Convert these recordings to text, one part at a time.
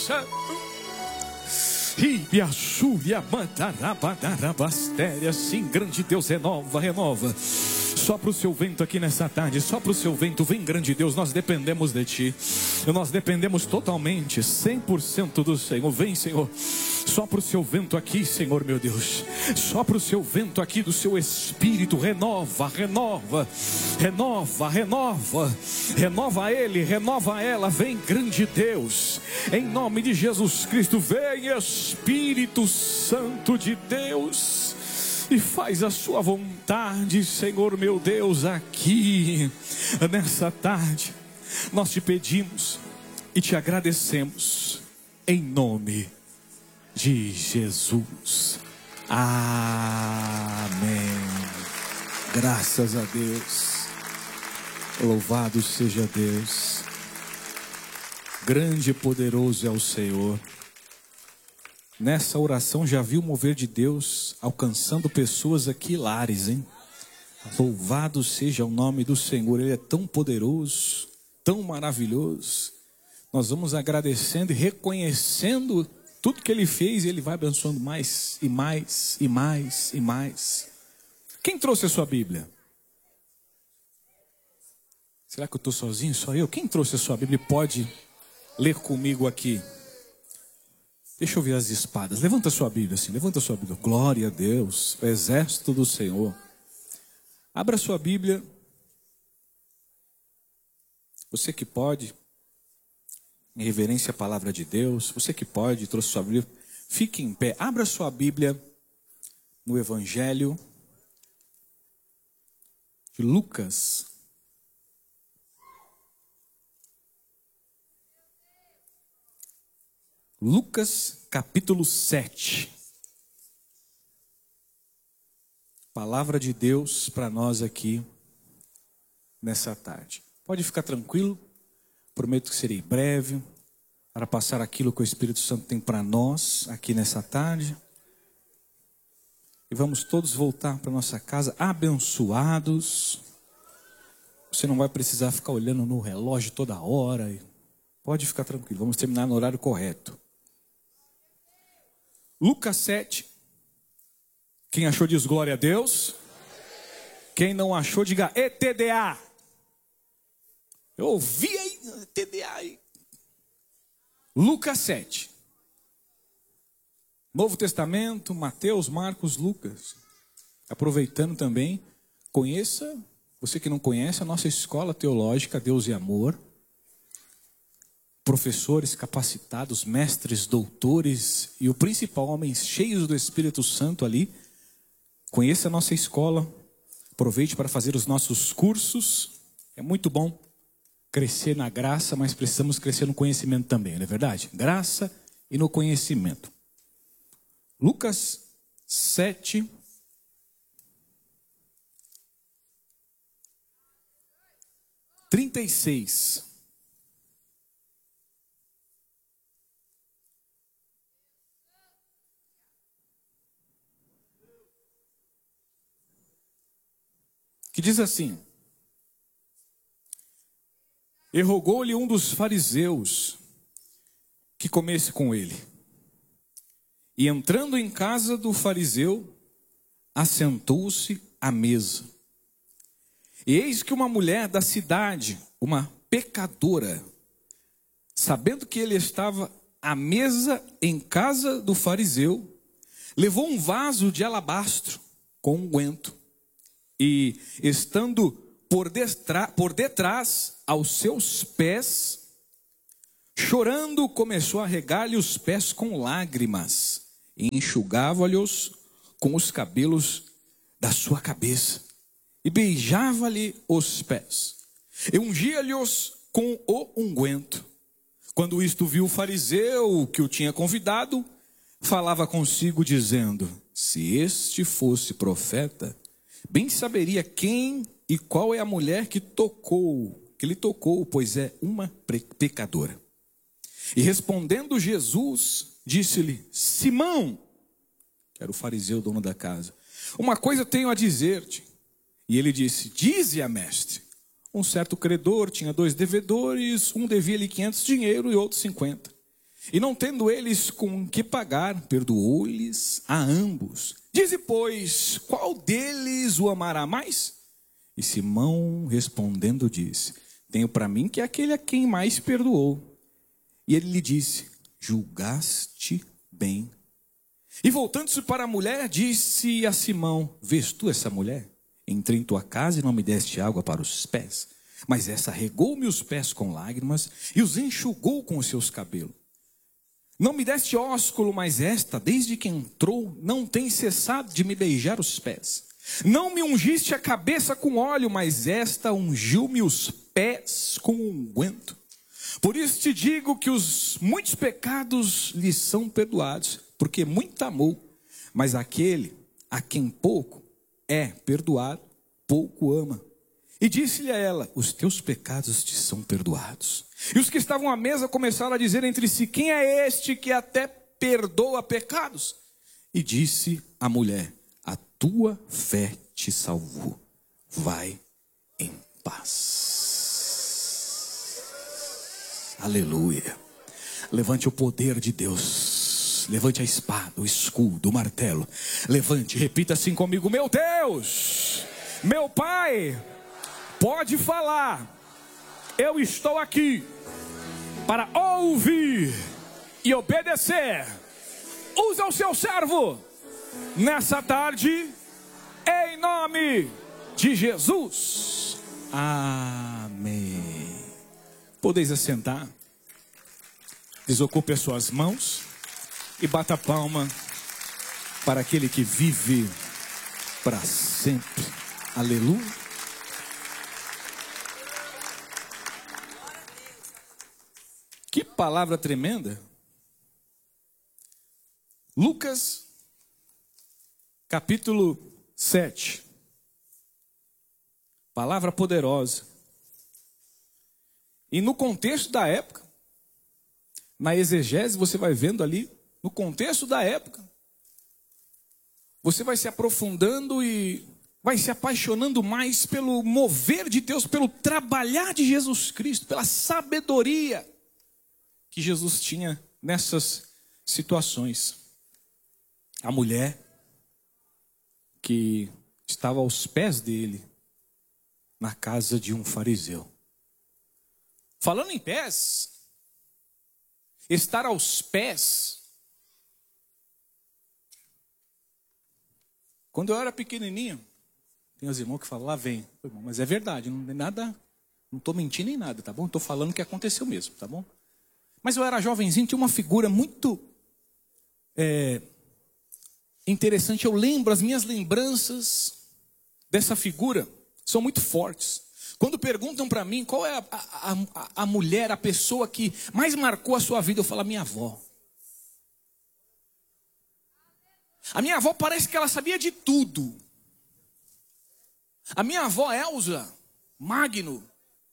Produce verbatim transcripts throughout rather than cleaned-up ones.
igreja. E a Júlia Mandarabastéria, sim, grande Deus, renova, renova. Sopra o seu vento aqui nessa tarde, sopra o seu vento, vem grande Deus, nós dependemos de Ti. Nós dependemos totalmente, cem por cento do Senhor. Vem, Senhor, sopra o seu vento aqui, Senhor meu Deus. Sopra o seu vento aqui do seu Espírito, renova, renova, renova, renova. Renova Ele, renova ela, vem grande Deus. Em nome de Jesus Cristo, vem Espírito Santo de Deus. E faz a sua vontade, Senhor meu Deus, aqui, nessa tarde. Nós te pedimos e te agradecemos, em nome de Jesus. Amém. Graças a Deus. Louvado seja Deus. Grande e poderoso é o Senhor. Nessa oração já vi o mover de Deus alcançando pessoas aqui lares, hein? Louvado seja o nome do Senhor. Ele é tão poderoso, tão maravilhoso. Nós vamos agradecendo e reconhecendo tudo que Ele fez, e Ele vai abençoando mais e mais e mais e mais. Quem trouxe a sua Bíblia? Será que eu estou sozinho? Só eu? Quem trouxe a sua Bíblia pode ler comigo aqui? Deixa eu ver as espadas. Levanta a sua Bíblia assim, levanta a sua Bíblia. Glória a Deus, o exército do Senhor. Abra a sua Bíblia. Você que pode, em reverência à palavra de Deus, você que pode, trouxe sua Bíblia, fique em pé. Abra a sua Bíblia no Evangelho de Lucas. Lucas capítulo sete. Palavra de Deus para nós aqui nessa tarde. Pode ficar tranquilo, prometo que serei breve para passar aquilo que o Espírito Santo tem para nós aqui nessa tarde. E vamos todos voltar para nossa casa abençoados. Você não vai precisar ficar olhando no relógio toda hora. Pode ficar tranquilo, vamos terminar no horário correto. Lucas sete. Quem achou diz glória a Deus. Quem não achou diga E T D A. Eu ouvi aí, E T D A aí. Lucas sete. Novo Testamento, Mateus, Marcos, Lucas. Aproveitando também, conheça, você que não conhece, a nossa escola teológica Deus e Amor. Professores capacitados, mestres, doutores e o principal, homens cheios do Espírito Santo ali. Conheça a nossa escola, aproveite para fazer os nossos cursos. É muito bom crescer na graça, mas precisamos crescer no conhecimento também, não é verdade? Graça e no conhecimento. Lucas sete. trinta e seis. Que diz assim: e rogou-lhe um dos fariseus que comesse com ele. E entrando em casa do fariseu, assentou-se à mesa. E eis que uma mulher da cidade, uma pecadora, sabendo que ele estava à mesa em casa do fariseu, levou um vaso de alabastro com unguento. E estando por, destra, por detrás aos seus pés, chorando, começou a regar-lhe os pés com lágrimas, e enxugava-lhes com os cabelos da sua cabeça, e beijava-lhe os pés, e ungia-lhes com o unguento. Quando isto viu o fariseu que o tinha convidado, falava consigo dizendo: se este fosse profeta, bem saberia quem e qual é a mulher que tocou, que lhe tocou, pois é uma pecadora. E respondendo Jesus, disse-lhe: Simão, que era o fariseu, dono da casa, uma coisa tenho a dizer-te. E ele disse: dize-a, mestre. Um certo credor tinha dois devedores, um devia-lhe quinhentos dinheiro e outro cinquenta. E não tendo eles com que pagar, perdoou-lhes a ambos. Dize, pois, qual deles o amará mais? E Simão respondendo disse, tenho para mim que é aquele a quem mais perdoou. E ele lhe disse, julgaste bem. E voltando-se para a mulher, disse a Simão, vês tu essa mulher? Entrei em tua casa e não me deste água para os pés, mas essa regou-me os pés com lágrimas e os enxugou com os seus cabelos. Não me deste ósculo, mas esta, desde que entrou, não tem cessado de me beijar os pés. Não me ungiste a cabeça com óleo, mas esta ungiu-me os pés com unguento. Por isso te digo que os muitos pecados lhe são perdoados, porque muito amou. Mas aquele a quem pouco é perdoado, pouco ama. E disse-lhe a ela, os teus pecados te são perdoados. E os que estavam à mesa começaram a dizer entre si, quem é este que até perdoa pecados? E disse a mulher, a tua fé te salvou, vai em paz. Aleluia. Levante o poder de Deus, levante a espada, o escudo, o martelo. Levante, repita assim comigo, meu Deus, meu Pai, pode falar, eu estou aqui para ouvir e obedecer. Usa o seu servo nessa tarde, em nome de Jesus. Amém. Podeis assentar, desocupe as suas mãos e bata a palma para aquele que vive para sempre. Aleluia. Que palavra tremenda. Lucas, capítulo sete. Palavra poderosa. E no contexto da época, na exegese, você vai vendo ali, no contexto da época, você vai se aprofundando e vai se apaixonando mais pelo mover de Deus, pelo trabalhar de Jesus Cristo, pela sabedoria que Jesus tinha nessas situações. A mulher que estava aos pés dele, na casa de um fariseu. Falando em pés, estar aos pés. Quando eu era pequenininho, tem os irmãos que falam, lá vem. Mas é verdade, não é nada, não estou mentindo nem nada, tá bom? Estou falando o que aconteceu mesmo, tá bom? Mas eu era jovenzinho, tinha uma figura muito é, interessante. Eu lembro, as minhas lembranças dessa figura são muito fortes. Quando perguntam para mim qual é a, a, a, a mulher, a pessoa que mais marcou a sua vida, eu falo, a minha avó. A minha avó parece que ela sabia de tudo. A minha avó Elza Magno.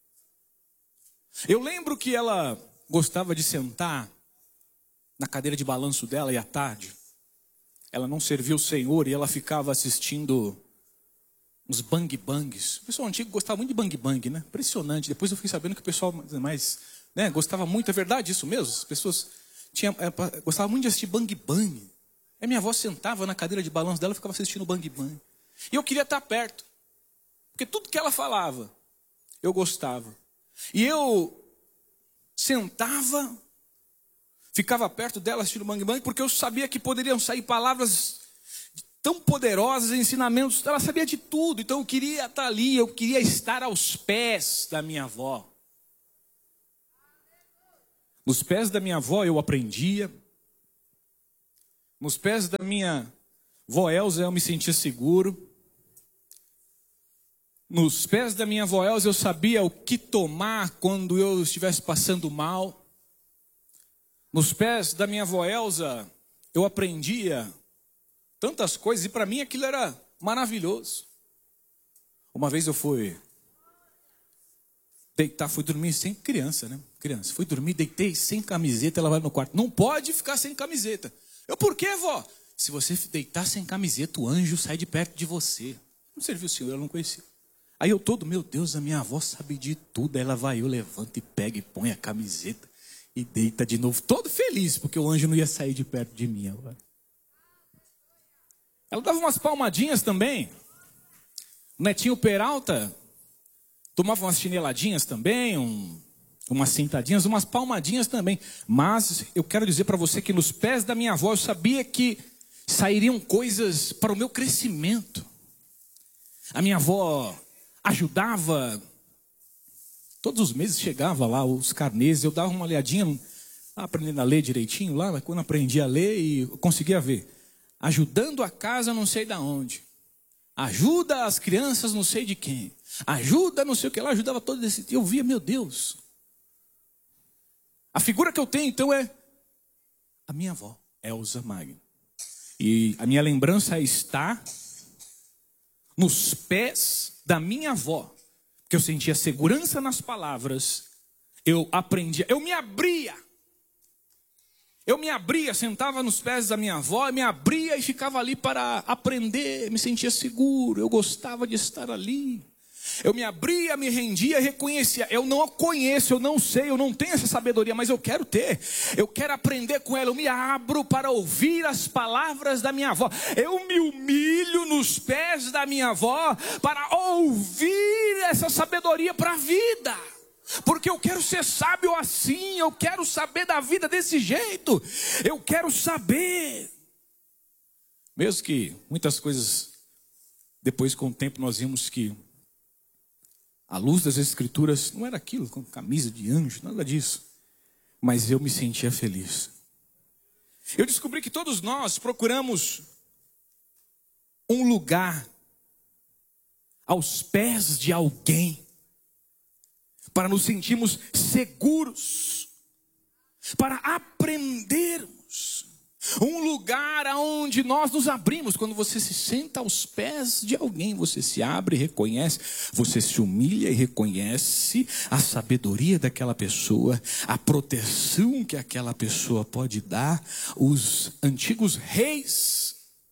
Eu lembro que ela gostava de sentar na cadeira de balanço dela e à tarde ela não servia o Senhor e ela ficava assistindo uns bang bangs. O pessoal antigo gostava muito de bang bang, né? Impressionante. Depois eu fiquei sabendo que o pessoal mais, né, gostava muito. É verdade isso mesmo? As pessoas tinham, é, gostavam muito de assistir bang bang. Aí minha avó sentava na cadeira de balanço dela e ficava assistindo bang bang. E eu queria estar perto, porque tudo que ela falava eu gostava. E eu sentava, ficava perto dela assistindo bang bang, porque eu sabia que poderiam sair palavras tão poderosas, ensinamentos. Ela sabia de tudo, então eu queria estar ali, eu queria estar aos pés da minha avó. Nos pés da minha avó eu aprendia. Nos pés da minha avó Elza eu me sentia seguro. Nos pés da minha avó Elza eu sabia o que tomar quando eu estivesse passando mal. Nos pés da minha avó Elza eu aprendia tantas coisas e para mim aquilo era maravilhoso. Uma vez eu fui deitar, fui dormir sem criança, né? Criança, fui dormir, deitei sem camiseta, ela vai no quarto. Não pode ficar sem camiseta. Eu, por quê, vó? Se você deitar sem camiseta, o anjo sai de perto de você. Não serviu o Senhor, eu não conhecia. Aí eu todo, meu Deus, a minha avó sabe de tudo. Aí ela vai, eu levanto e pega e põe a camiseta. E deita de novo, todo feliz, porque o anjo não ia sair de perto de mim agora. Ela dava umas palmadinhas também. O netinho Peralta tomava umas chineladinhas também, um, umas sentadinhas, umas palmadinhas também. Mas eu quero dizer para você que nos pés da minha avó eu sabia que sairiam coisas para o meu crescimento. A minha avó ajudava, todos os meses chegava lá os carnês, eu dava uma olhadinha, aprendendo a ler direitinho lá, quando aprendi a ler e eu conseguia ver. Ajudando a casa não sei de onde, ajuda as crianças não sei de quem, ajuda não sei o que lá, ajudava todo esse... Eu via, meu Deus, a figura que eu tenho então é a minha avó, Elza Magno. E a minha lembrança está nos pés da minha avó, que eu sentia segurança nas palavras, eu aprendia, eu me abria, eu me abria, sentava nos pés da minha avó, me abria e ficava ali para aprender, me sentia seguro, eu gostava de estar ali. Eu me abria, me rendia, reconhecia. Eu não a conheço, eu não sei, eu não tenho essa sabedoria, mas eu quero ter. Eu quero aprender com ela. Eu me abro para ouvir as palavras da minha avó. Eu me humilho nos pés da minha avó para ouvir essa sabedoria para a vida. Porque eu quero ser sábio assim, eu quero saber da vida desse jeito. Eu quero saber. Mesmo que muitas coisas, depois com o tempo nós vimos que a luz das escrituras não era aquilo, com camisa de anjo, nada disso. Mas eu me sentia feliz. Eu descobri que todos nós procuramos um lugar aos pés de alguém, para nos sentirmos seguros, para aprendermos. Um lugar onde nós nos abrimos. Quando você se senta aos pés de alguém, você se abre e reconhece, você se humilha e reconhece a sabedoria daquela pessoa, a proteção que aquela pessoa pode dar. Os antigos reis,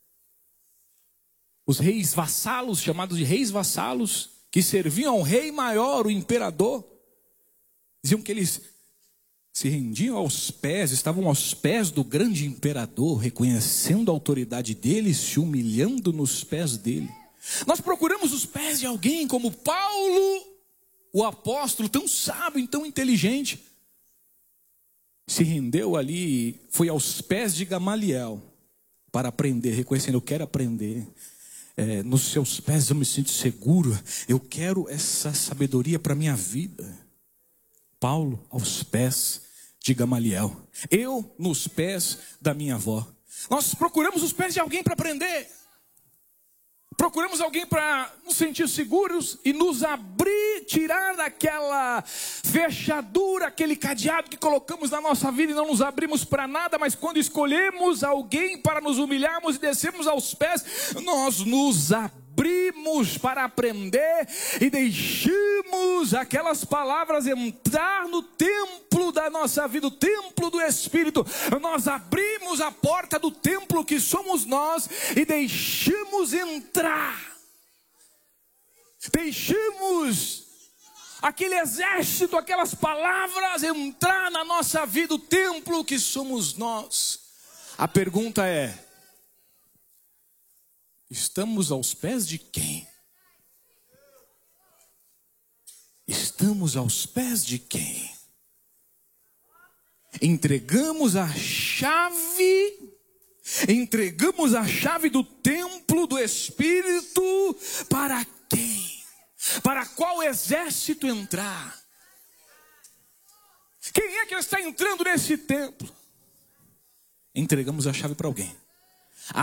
os reis vassalos, chamados de reis vassalos, que serviam ao rei maior, o imperador, diziam que eles se rendiam aos pés, estavam aos pés do grande imperador, reconhecendo a autoridade dele, se humilhando nos pés dele. Nós procuramos os pés de alguém como Paulo, o apóstolo, tão sábio e tão inteligente, se rendeu ali, foi aos pés de Gamaliel para aprender, reconhecendo, eu quero aprender. É, nos seus pés eu me sinto seguro, eu quero essa sabedoria para a minha vida. Paulo aos pés de Gamaliel, eu nos pés da minha avó. Nós procuramos os pés de alguém para aprender, procuramos alguém para nos sentir seguros e nos abrir, tirar daquela fechadura, aquele cadeado que colocamos na nossa vida e não nos abrimos para nada. Mas quando escolhemos alguém para nos humilharmos e descermos aos pés, nós nos abrimos para aprender e deixamos aquelas palavras entrar no templo da nossa vida, o templo do Espírito. Nós abrimos a porta do templo que somos nós e deixamos entrar, deixamos aquele exército, aquelas palavras entrar na nossa vida, o templo que somos nós. A pergunta é: estamos aos pés de quem? Estamos aos pés de quem? Entregamos a chave, entregamos a chave do templo do Espírito para quem? Para qual exército entrar? Quem é que está entrando nesse templo? Entregamos a chave para alguém.